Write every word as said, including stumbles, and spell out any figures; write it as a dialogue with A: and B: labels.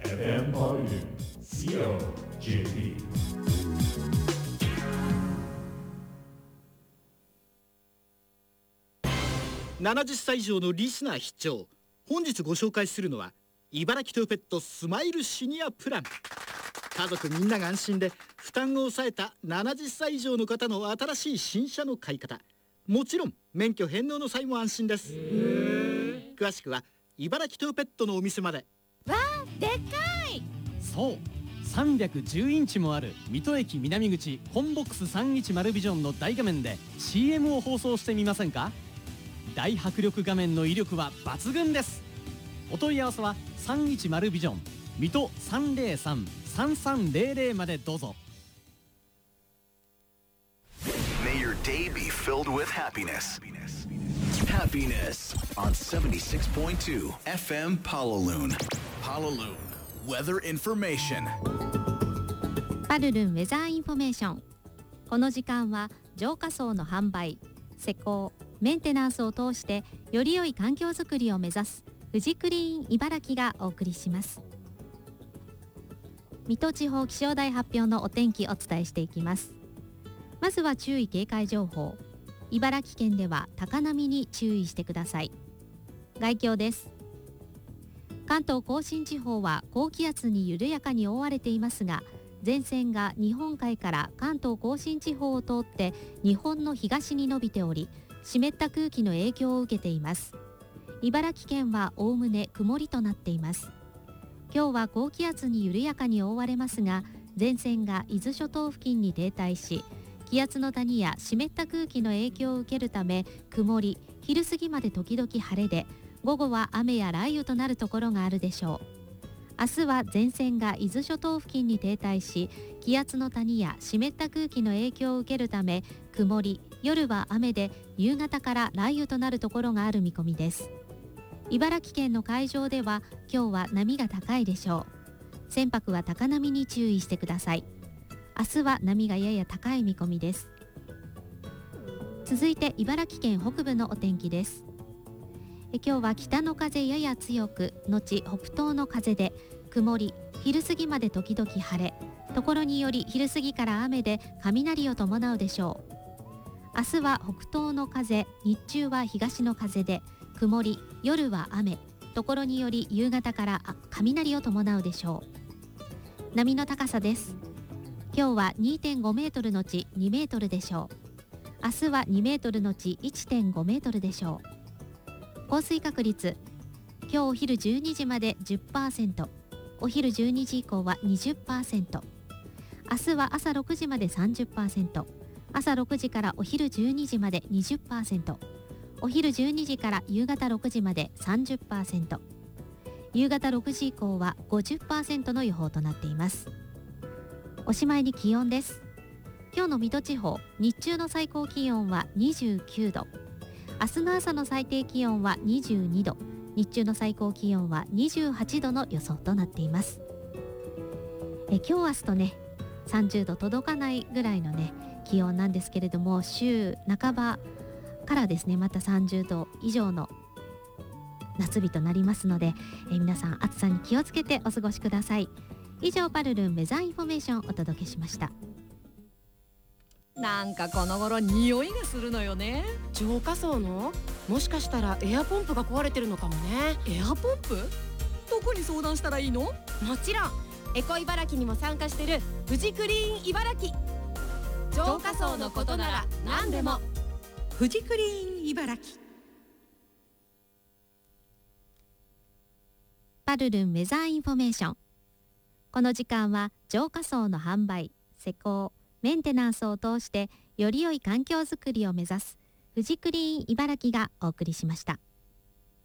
A: エフエム パルル シーオージェーピー。
B: ななじゅっさい以上のリスナー必聴。本日ご紹介するのは茨城トヨペットスマイルシニアプラン。家族みんなが安心で負担を抑えたななじゅっさい以上の方の新しい新車の買い方。もちろん免許返納の際も安心です。詳しくは茨城トヨペットのお店まで。
C: わあ、でっかい。
D: そうさんびゃくじゅうインチもある水戸駅南口コンボックスさんびゃくじゅうビジョンの大画面で シーエム を放送してみませんか。大迫力画面の威力は抜群です。お問い合わせはさんびゃくじゅうビジョン水戸 さんぜろさん さんさんぜろぜろ までどうぞ。
E: May your day be filled with happiness. Happiness on seventy-six point two F M Palaloon. Palaloon Weather Information.
C: パルルンウェザーインフォメーション。この時間は浄化槽の販売、施工、メンテナンスを通してより良い環境づくりを目指す富士クリーン茨城がお送りします。水戸地方気象台発表のお天気お伝えしていきます。まずは注意警戒情報。茨城県では高波に注意してください。概況です。関東甲信地方は高気圧に緩やかに覆われていますが、前線が日本海から関東甲信地方を通って日本の東に伸びており、湿った空気の影響を受けています。茨城県はおおむね曇りとなっています。今日は高気圧に緩やかに覆われますが、前線が伊豆諸島付近に停滞し、気圧の谷や湿った空気の影響を受けるため曇り、昼過ぎまで時々晴れで、午後は雨や雷雨となるところがあるでしょう。明日は前線が伊豆諸島付近に停滞し、気圧の谷や湿った空気の影響を受けるため曇り、夜は雨で夕方から雷雨となるところがある見込みです。茨城県の海上では今日は波が高いでしょう。船舶は高波に注意してください。明日は波がやや高い見込みです。続いて茨城県北部のお天気です。え今日は北の風やや強く、後北東の風で曇り、昼過ぎまで時々晴れ、ところにより昼過ぎから雨で雷を伴うでしょう。明日は北東の風、日中は東の風で曇り、夜は雨、ところにより夕方から雷を伴うでしょう。波の高さです。今日は にてんご メートルのちにメートルでしょう。明日はにメートルのち いってんご メートルでしょう。降水確率、今日お昼じゅうにじまで じゅっパーセント、お昼じゅうにじ以降は にじゅっパーセント、明日は朝ろくじまで さんじゅっパーセント、朝ろくじからお昼じゅうにじまで にじゅっパーセント、お昼じゅうにじから夕方ろくじまで さんじゅっパーセント、夕方ろくじ以降は ごじゅっパーセント の予報となっています。おしまいに気温です。今日の水戸地方、日中の最高気温はにじゅうきゅうど、明日の朝の最低気温はにじゅうにど、日中の最高気温はにじゅうはちどの予想となっています。え今日明日とね、さんじゅうど届かないぐらいのね気温なんですけれども、週半ばからですね、またさんじゅうど以上の夏日となりますので、え皆さん暑さに気をつけてお過ごしください。以上、パルルンウェザーインフォメーションをお届けしました。
F: なんかこの頃匂いがするのよね。
G: 浄化槽の、もしかしたらエアポンプが壊れてるのかもね。
F: エアポンプ？どこに相談したらいいの？
G: もちろんエコ茨城にも参加してる富士クリーン茨城。浄化槽のことなら何でも。
F: 富士クリーン茨城。
C: パルルンウェザーインフォメーション。この時間は浄化槽の販売、施工、メンテナンスを通してより良い環境づくりを目指す富士クリーン茨城がお送りしました。